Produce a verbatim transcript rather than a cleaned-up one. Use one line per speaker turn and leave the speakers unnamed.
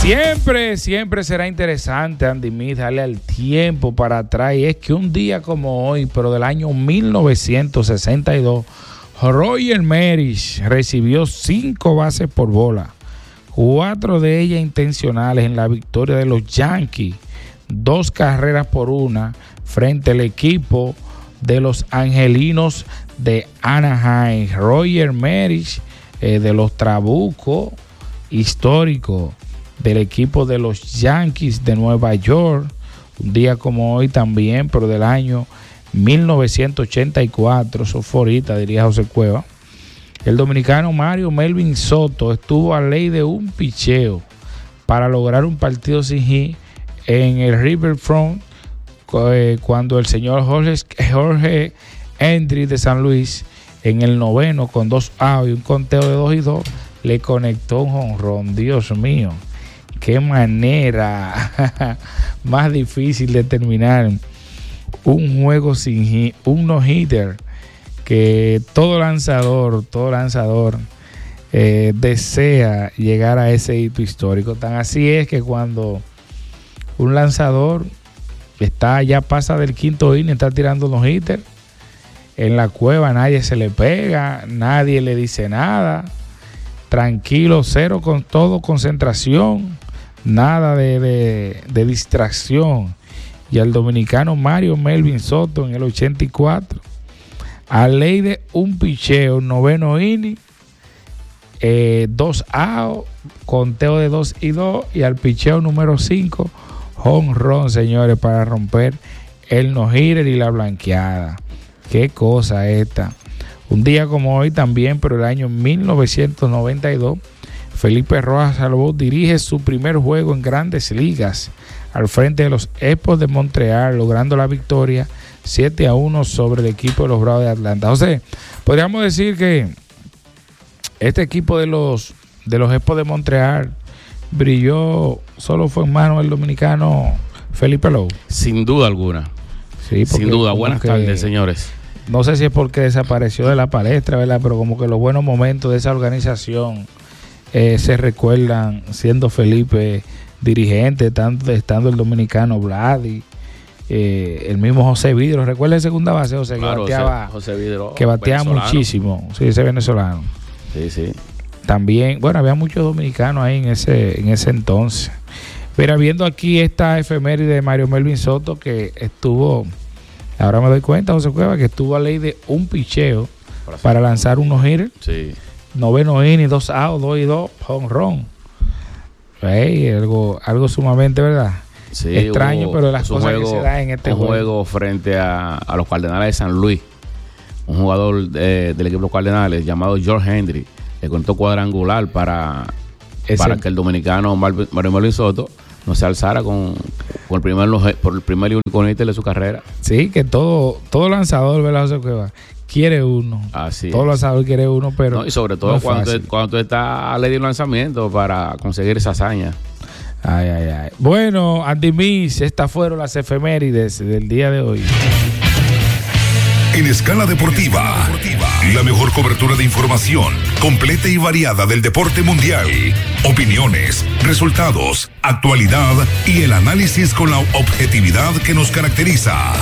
Siempre, siempre será interesante, Andy Meade, darle al tiempo para atrás. Y es que un día como hoy, pero del año mil novecientos sesenta y dos, Roger Maris recibió cinco bases por bola, cuatro de ellas intencionales en la victoria de los Yankees, dos carreras por una frente al equipo de los Angelinos de Anaheim. Roger Maris, eh, de los Trabucos, histórico del equipo de los Yankees de Nueva York, un día como hoy también, pero del año mil novecientos ochenta y cuatro, eso fue ahorita, diría José Cueva. El dominicano Mario Melvin Soto estuvo a ley de un picheo para lograr un partido sin hit en el Riverfront, eh, cuando el señor Jorge, Jorge Hendricks de San Luis, en el noveno, con dos outs y un conteo de dos y dos, le conectó un jonrón. Dios mío, qué manera más difícil de terminar un juego sin hit, un no-hitter, que todo lanzador, todo lanzador eh, desea llegar a ese hito histórico. Tan así es que cuando un lanzador está, ya pasa del quinto inning, está tirando no-hitter, en la cueva nadie se le pega, nadie le dice nada, tranquilo, cero con todo, concentración, nada de, de, de distracción. Y al dominicano Mario Melvin Soto en el ochenta y cuatro, a ley de un picheo, noveno inning, eh, dos outs, conteo de dos y dos, y al picheo número cinco, home run, señores, para romper el no-hitter y la blanqueada. Qué cosa esta. Un día como hoy también, pero el año mil novecientos noventa y dos, Felipe Rojas Salvo dirige su primer juego en Grandes Ligas al frente de los Expos de Montreal, logrando la victoria siete a uno sobre el equipo de los Bravos de Atlanta. O sea, podríamos decir que este equipo de los de los Expos de Montreal brilló, solo fue en manos del dominicano Felipe Lowe.
Sin duda alguna.
Sí,
sin duda. Buenas que, tardes, señores.
No sé si es porque desapareció de la palestra, ¿verdad? Pero como que los buenos momentos de esa organización eh, se recuerdan siendo Felipe dirigente, tanto estando el dominicano Vladi, eh, el mismo José Vidro. ¿Recuerda el segunda base, José?
Claro,
que bateaba,
José, José Vidro,
que bateaba muchísimo. Sí, ese venezolano.
Sí, sí.
También, bueno, había muchos dominicanos ahí en ese, en ese entonces. Pero viendo aquí esta efeméride de Mario Melvin Soto, que estuvo, ahora me doy cuenta, José Cueva, que estuvo a ley de un picheo para, para lanzar unos hitters.
Sí.
Noveno inning, dos outs, dos y dos, home run. Hey, algo, algo sumamente, ¿verdad?
Sí,
extraño,
hubo,
pero las cosas
juego,
que se dan en este
un
juego.
juego frente a, a los Cardenales de San Luis. Un jugador de, del equipo de los Cardenales llamado George Hendry le contó cuadrangular para, para que el dominicano Mario Melvin Soto no se alzara con, con el primer, por el primer y único hitter de su carrera.
Sí, que todo, todo lanzador, ¿verdad, José Cueva? Quiere uno.
Así
todo
es.
lanzador quiere uno, pero
no, y sobre todo
no
cuando, tú, cuando tú estás a ley de un lanzamiento para conseguir esa hazaña.
Ay, ay, ay. Bueno, Andy Meade, estas fueron las efemérides del día de hoy.
En Escala Deportiva, la mejor cobertura de información completa y variada del deporte mundial. Opiniones, resultados, actualidad y el análisis con la objetividad que nos caracteriza.